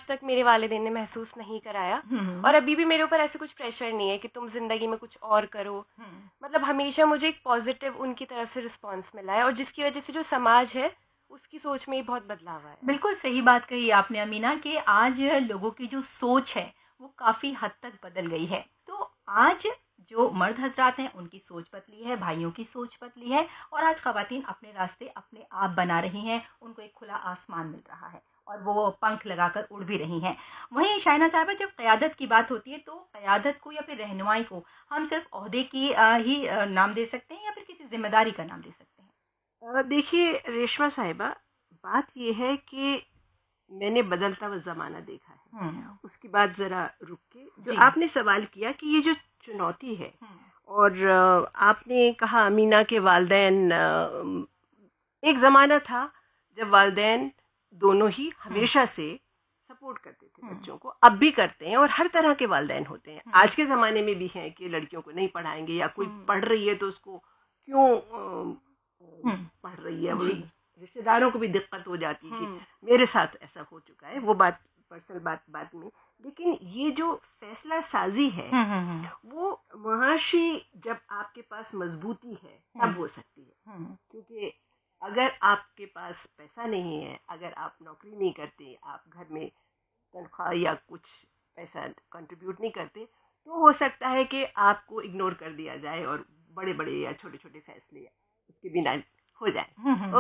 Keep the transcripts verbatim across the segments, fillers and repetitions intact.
तक मेरे वालिदैन ने महसूस नहीं कराया, और अभी भी मेरे ऊपर ऐसे कुछ प्रेशर नहीं है कि तुम ज़िंदगी में कुछ और करो। मतलब हमेशा मुझे एक पॉजिटिव उनकी तरफ से रिस्पॉन्स मिला है, और जिसकी वजह से जो समाज है उसकी सोच में ही बहुत बदलाव आया। बिल्कुल सही बात कही आपने अमीना कि आज लोगों की जो सोच है वो काफ़ी हद तक बदल गई है। तो आज जो मर्द हजरात हैं उनकी सोच बदली है, भाइयों की सोच बदली है, और आज ख़वातीन अपने रास्ते अपने आप बना रही हैं। उनको एक खुला आसमान मिल रहा है और वो पंख लगाकर उड़ भी रही हैं। वहीं शाइना साहिबा, जब क़यादत की बात होती है तो क़यादत को या फिर रहनुमाई को हम सिर्फ ओहदे की ही नाम दे सकते हैं या फिर किसी जिम्मेदारी का नाम दे सकते हैं? देखिए रेशमा साहिबा, बात यह है कि मैंने बदलता हुआ ज़माना देखा है। उसकी बात ज़रा रुक के, जो आपने सवाल किया कि ये जो चुनौती है, और आपने कहा अमीना के वालिदैन, एक ज़माना था जब वालिदैन दोनों ही हमेशा से सपोर्ट करते थे बच्चों को, अब भी करते हैं, और हर तरह के वालिदैन होते हैं। आज के ज़माने में भी हैं कि लड़कियों को नहीं पढ़ाएंगे, या कोई पढ़ रही है तो उसको क्यों पढ़ रही है, वो रिश्तेदारों को भी दिक्कत हो जाती है। मेरे साथ ऐसा हो चुका है, वो बात पर्सनल बात बाद में। लेकिन ये जो फैसला साजी है वो मुआशी जब आपके पास मजबूती है तब हो सकती है, क्योंकि अगर आपके पास पैसा नहीं है, अगर आप नौकरी नहीं करते, आप घर में तनख्वाह या कुछ पैसा कंट्रीब्यूट नहीं करते, तो हो सकता है कि आपको इग्नोर कर दिया जाए और बड़े बड़े या छोटे छोटे फैसले उसके बिना हो जाए।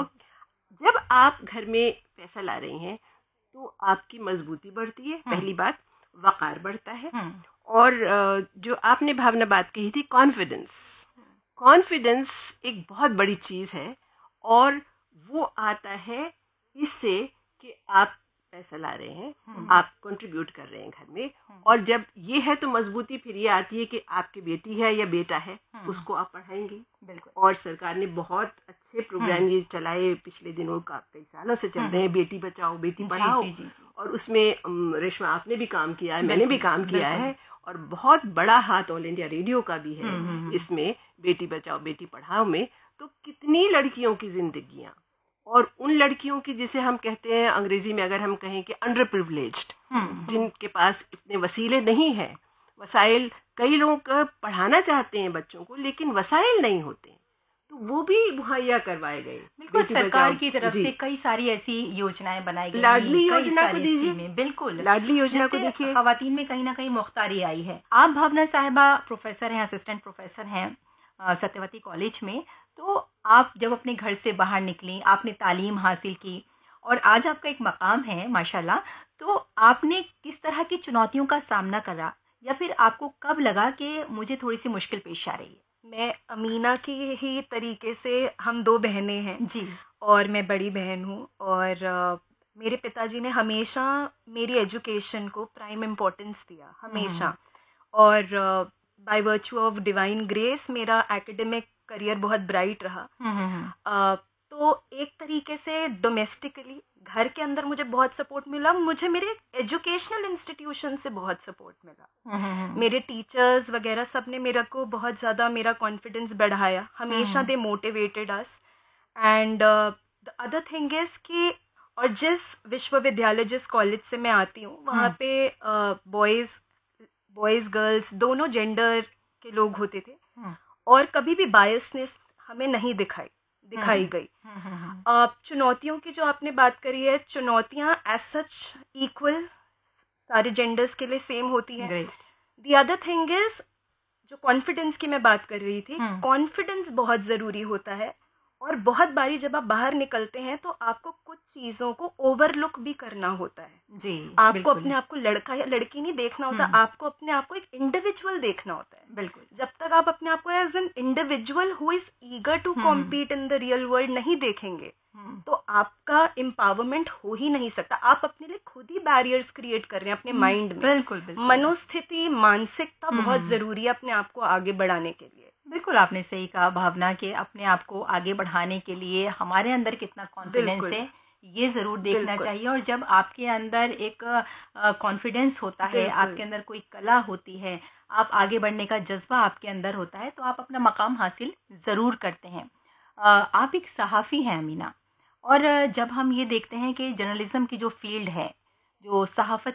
जब आप घर में पैसा ला रही हैं तो आपकी मजबूती बढ़ती है, पहली बात, वक़ार बढ़ता है, और जो आपने भावना बात कही थी, कॉन्फिडेंस कॉन्फिडेंस एक बहुत बड़ी चीज़ है, और वो आता है इससे कि आप पैसा ला रहे हैं, आप कंट्रीब्यूट कर रहे हैं घर में, और जब ये है तो मजबूती फिर ये आती है कि आपकी बेटी है या बेटा है, उसको आप पढ़ाएंगे। और सरकार ने बहुत अच्छे प्रोग्राम ये चलाए, पिछले दिनों का कई सालों से चल रहे हैं, बेटी बचाओ बेटी पढ़ाओ, जी, जी, जी, और उसमें रेशमा आपने भी काम किया है, मैंने भी काम किया है, और बहुत बड़ा हाथ ऑल इंडिया रेडियो का भी है इसमें, बेटी बचाओ बेटी पढ़ाओ में। तो कितनी लड़कियों की जिंदगियां, और उन लड़कियों की जिसे हम कहते हैं अंग्रेजी में अगर हम कहें कि अंडर प्रिविलेज्ड, जिनके पास इतने वसीले नहीं हैं, वसाइल, कई लोग पढ़ाना चाहते हैं बच्चों को लेकिन वसाइल नहीं होते, तो वो भी मुहैया करवाए गए। बिल्कुल, सरकार की तरफ से कई सारी ऐसी योजनाएं बनाई गई, लाडली योजना को दीजिए, बिल्कुल लाडली योजना को देखिए, खवातीन में कहीं ना कहीं मुख्तारी आई है। आप भावना साहिबा प्रोफेसर हैं, असिस्टेंट प्रोफेसर हैं सत्यवती कॉलेज में, तो आप जब अपने घर से बाहर निकली, आपने तालीम हासिल की और आज आपका एक मकाम है माशाल्लाह, तो आपने किस तरह की चुनौतियों का सामना करा, या फिर आपको कब लगा कि मुझे थोड़ी सी मुश्किल पेश आ रही है? मैं अमीना की ही तरीके से, हम दो बहनें हैं जी, और मैं बड़ी बहन हूँ, और आ, मेरे पिताजी ने हमेशा मेरी एजुकेशन को प्राइम इम्पोर्टेंस दिया, हमेशा, और by virtue of divine grace मेरा एकेडमिक करियर बहुत ब्राइट रहा। आ, तो एक तरीके से डोमेस्टिकली घर के अंदर मुझे बहुत सपोर्ट मिला, मुझे मेरे एजुकेशनल इंस्टीट्यूशन से बहुत सपोर्ट मिला, मेरे टीचर्स वगैरह सब ने मेरा को बहुत ज़्यादा मेरा कॉन्फिडेंस बढ़ाया, हमेशा दे motivated us. And the other thing is कि, और जिस विश्वविद्यालय जिस कॉलेज से मैं आती हूँ वहाँ पे बॉयज़ बॉयज़ गर्ल्स दोनों जेंडर के लोग होते थे, और कभी भी बायसनेस हमें नहीं दिखाई दिखाई गई। अब चुनौतियों की जो आपने बात करी है, चुनौतियाँ एज सच इक्वल सारे जेंडर्स के लिए सेम होती हैं। द अदर थिंग इज, जो कॉन्फिडेंस की मैं बात कर रही थी, कॉन्फिडेंस बहुत ज़रूरी होता है, और बहुत बारी जब आप बाहर निकलते हैं तो आपको कुछ चीज़ों को ओवरलुक भी करना होता है जी, आपको अपने आप को लड़का या लड़की नहीं देखना होता, आपको अपने आप को एक इंडिविजुअल देखना होता है। बिल्कुल, जब तक आप अपने आप को as an individual who is eager to compete in the real world नहीं देखेंगे तो आपका एम्पावरमेंट हो ही नहीं सकता। आप अपने लिए खुद ही बैरियर्स क्रिएट कर रहे हैं अपने माइंड में। बिल्कुल, बिल्कुल। मनोस्थिति, मानसिकता बहुत जरूरी है अपने आप को आगे बढ़ाने के लिए। बिल्कुल, आपने सही कहा भावना, के अपने आप को आगे बढ़ाने के लिए हमारे अंदर कितना कॉन्फिडेंस है ये ज़रूर देखना चाहिए। और जब आपके अंदर एक कॉन्फिडेंस होता है, आपके अंदर कोई कला होती है, आप आगे बढ़ने का जज्बा आपके अंदर होता है, तो आप अपना मकाम हासिल ज़रूर करते हैं। आप एक सहाफ़ी हैं अमीना, और जब हम ये देखते हैं कि जर्नलिज़्म की जो फील्ड है, जो सहाफ़त